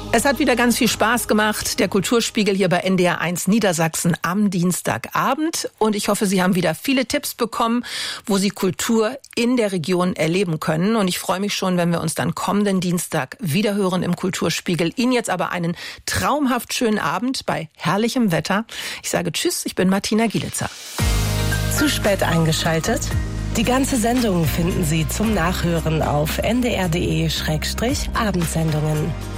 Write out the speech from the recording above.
Es hat wieder ganz viel Spaß gemacht, der Kulturspiegel hier bei NDR1 Niedersachsen am Dienstagabend. Und ich hoffe, Sie haben wieder viele Tipps bekommen, wo Sie Kultur in der Region erleben können. Und ich freue mich schon, wenn wir uns dann kommenden Dienstag wiederhören im Kulturspiegel. Ihnen jetzt aber einen traumhaft schönen Abend bei herrlichem Wetter. Ich sage Tschüss, ich bin Martina Gielitzer. Zu spät eingeschaltet? Die ganze Sendung finden Sie zum Nachhören auf ndr.de/abendsendungen.